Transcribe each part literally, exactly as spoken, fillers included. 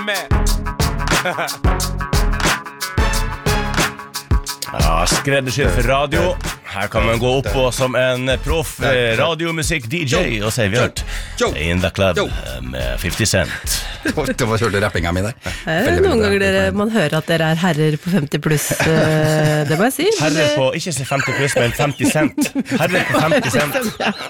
med. Ja, skreddersydd for radio. Her kan man gå opp på som en proff radiomusikk-D J og si vi hørt In the Club med fifty cent. Det var kjørt rappinga mi der. Noen ganger dere, man hører at dere er herrer på femti pluss, det må jeg si. Herrer på, ikke si femti pluss, men femti cent. Herrer på femti cent.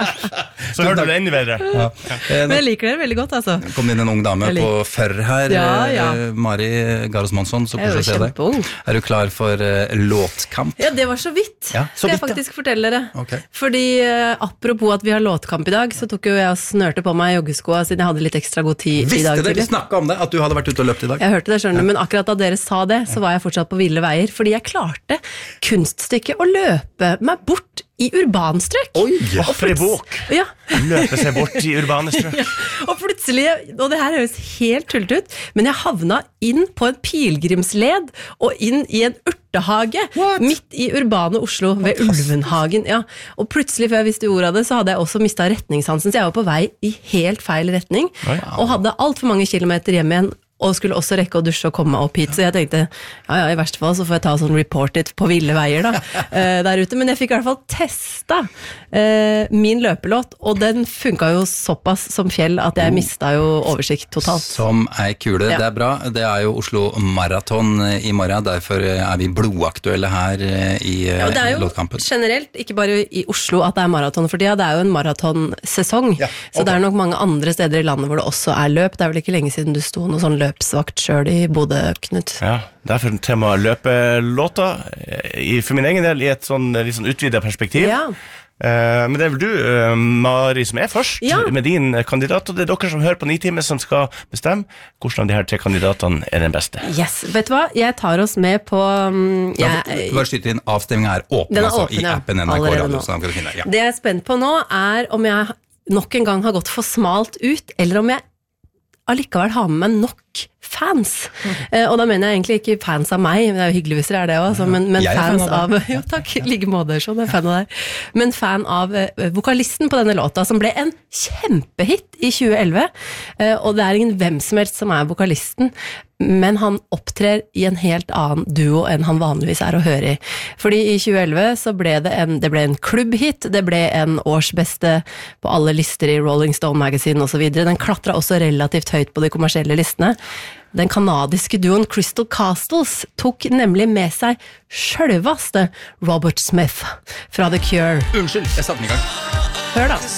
Så hørte du det enda bedre. Ja. Men jeg liker dere veldig godt, altså. Det kom inn en ung dame på førr her, ja, ja. Mari Garos Monsson, så jeg er jo kjempeung. Er du klar for uh, låtkamp? Ja, det var så vidt. Ja, så Skal jeg vidt, faktisk ja. fortelle dere. Okay. Fordi uh, apropos at vi har låtkamp i dag, så tok jo jeg og snørte på meg joggeskoa siden jeg hadde litt ekstra god tid Visste i dag. Visste dere, vi snakket om det, at du hadde vært ute og løpt i dag? Jeg hørte det, skjønner du, ja. Men akkurat da dere sa det, så var jeg fortsatt på ville veier, fordi jeg klarte kunststykket å løpe meg bort i urbanstrøk. Oi, ja, for en bok. Ja. Løpe seg bort i urbane strøk. Ja. Og plutselig, og det her høres helt tullet ut, men jeg havna inn på en pilgrimsled og inn i en urtehage What? Midt i urbane Oslo ved Ulvenhagen. Ja. Og plutselig, før jeg visste ordet av det, så hadde jeg også mistet retningssansen, så jeg var på vei i helt feil retning, wow. Og hadde alt for mange kilometer hjem igjen, og skulle også rekke å dusje og komme meg opp hit, så jeg tenkte, ja, ja, i verste fall så får jeg ta sånn report it på ville veier da, uh, der ute, men jeg fikk i hvert fall testa uh, min løpelåt, og den funket jo såpass som fjell at jeg mistet jo oversikt totalt. Som ei kule, ja. Det er bra, det er jo Oslo Marathon i morgen, derfor er vi blodaktuelle her i ja, det er jo låtkampen. Generelt, ikke bare i Oslo at det er maraton for tida, det er jo en maratonsesong, ja, okay. Så det er nok mange andre steder i landet hvor det også er løp, det er vel ikke lenge siden du sto noe sånn løp løpsvakt selv i Bodø, Knut. Ja, derfor tema løpelåta, for min egen del i et sånn, litt sånn utvidet perspektiv. Ja. Uh, men det er vel du, uh, Mari, som er først ja. Med din kandidat, og det er dere som hører på Nitime som skal bestemme hvordan av de her tre kandidatene er den beste. Yes, vet du hva? Jeg tar oss med på... Um, jeg, Bare skyter inn, avstemningen er åpen, er altså, åpen, i ja. appen N R K Radio. Så ja. Det jeg er spent på nå er om jeg nok en gang har gått for smalt ut, eller om jeg allikevel har med meg nok fans. Mm. Eh, og da mener jeg egentlig ikke fans av meg, det er jo hyggelig hvis det er det også, men, men fans fan av, av jo takk, like måte, sånn, jeg er fan av deg, men fan av eh, vokalisten på denne låta, som ble en kjempehit i tjue elleve, eh, og det er ingen hvem som helst som er vokalisten, men han opptrer i en helt annen duo enn han vanligvis er å høre i. Fordi i tjue elleve så ble det en, det ble en klubbhit, det ble en årsbeste på alle lister i Rolling Stone Magazine og så videre. Den klatret også relativt høyt på de kommersielle listene. Den kanadiske duoen Crystal Castles tok nemlig med seg selveste Robert Smith fra The Cure. Unnskyld, jeg satte den i gang. Hør da.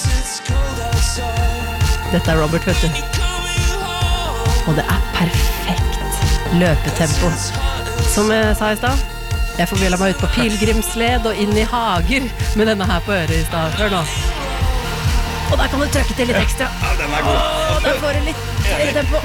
Dette er Robert, vet du. Og det er perfekt løpetempo. Som jeg sa i sted, jeg forvilla meg ut på pilgrimsled og inn i hager med denne her på øret i sted. Hør nå. Og der kan du trykke til litt ekstra. Ja, den er god. Åh, der får du litt høyere tempo.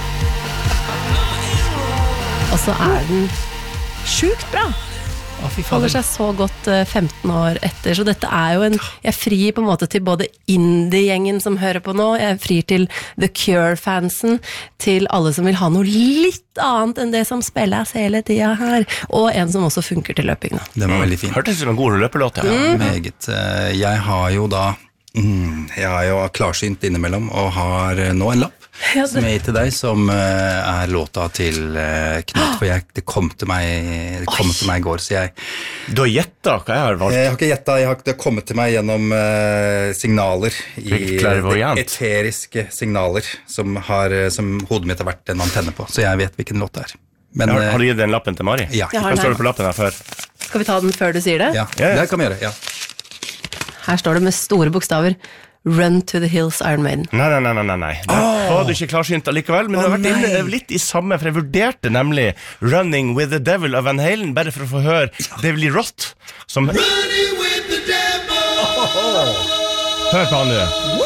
Og så er den sjukt bra. Holder seg så godt femten år etter, så dette er jo en, jeg frir på en måte til både indie-gjengen som hører på nå, jeg frir til The Cure-fansen, til alle som vil ha noe litt annet enn det som spilles hele tiden her, og en som også funker til løping nå. Det var veldig fint. Hørtes som en god løpelåt, ja. Ja, meget. Jeg har jo da, mm, jeg er jo klarsynt innimellom, og har nå en lapp. Ja, som jeg gir til deg, som uh, er låta til uh, Knut, for jeg, det kom til meg det kom til meg i går, så jeg Du har gjettet hva jeg har valgt? Jeg har ikke gjettet, jeg har, det har kommet til meg gjennom uh, signaler i eteriske signaler som, har, som hodet mitt har vært en antenne på, så jeg vet hvilken låt det er. Men, har, har du gitt den lappen til Mari? Ja. Hva står det på lappen her før? Skal vi ta den før du sier det? Ja, ja, ja. Det kan vi gjøre, ja. Her står det med store bokstaver Run to the Hills, Iron Maiden. Nei, nei, nei, nei, nei. Da oh. var du ikke klarsynt allikevel, men oh, du har vært inne litt i samme, for jeg vurderte nemlig Running with the Devil av Van Halen, bare for å få høre David Lee Roth, som Running with the Devil! Oh, oh. Hør på han du.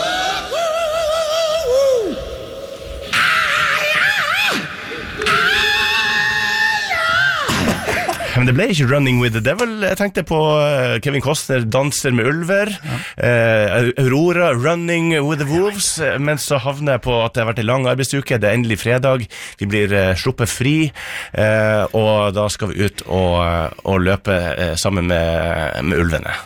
Men det ble ikke Running with the Devil. Jeg tenkte på Kevin Costner, Danser med ulver, ja. eh, Aurora, Running with the Wolves, men så havner jeg på at det har vært en lang arbeidsuke, det er endelig fredag, vi blir eh, sluppet fri, eh, og da skal vi ut og, og løpe eh, sammen med, med ulvene.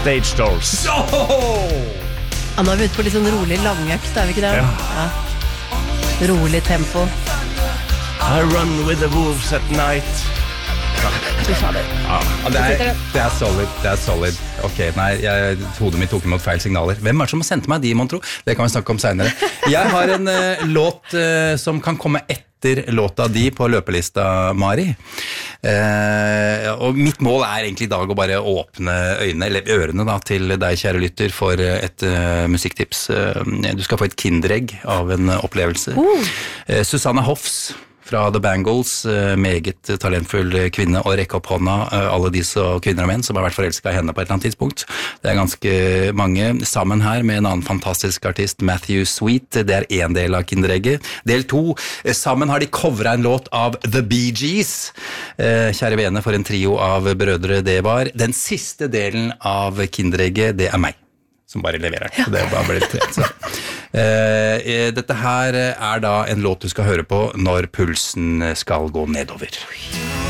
Stage Doors. Oh! Ja, nå er vi ute på litt sånn rolig langøkt, er vi ikke det? Ja. Ja. Rolig tempo. I run with the wolves at night. Du sa det. Ja, det, er, det er solid, det er solid. Ok, nei, jeg, hodet mitt tok imot feil signaler. Hvem er det som har sendt meg de, mon tro? Det kan vi snakke om senere. Jeg har en uh, låt uh, som kan komme etter låta di på løpelista, Mari. Uh, og mitt mål er egentlig i dag å bare åpne øynene, eller ørene da, til deg, kjære lytter, for et uh, musikktips. Uh, du skal få et kinderegg av en uh, opplevelse. Uh. Uh, Susanna Hoffs fra The Bangles, meget talentfull kvinne, og rekke opp hånda alle disse kvinner og menn som har vært forelsket i henne på et eller annet tidspunkt. Det er ganske mange sammen her med en annen fantastisk artist, Matthew Sweet. Det er en del av kinderegget. Del to, sammen har de covret en låt av The Bee Gees. Kjære vene, for en trio av brødre det var. Den siste delen av kinderegget, det er meg som bare leverer. Så det bare ble litt trett. Uh, dette her er da en låt du skal høre på når pulsen skal gå nedover.